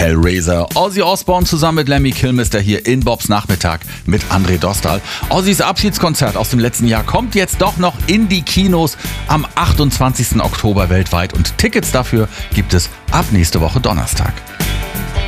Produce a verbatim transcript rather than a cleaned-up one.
Hellraiser. Ozzy Osbourne zusammen mit Lemmy Kilmister hier in Bobs Nachmittag mit André Dostal. Ozzys Abschiedskonzert aus dem letzten Jahr kommt jetzt doch noch in die Kinos am achtundzwanzigsten Oktober weltweit und Tickets dafür gibt es ab nächste Woche Donnerstag.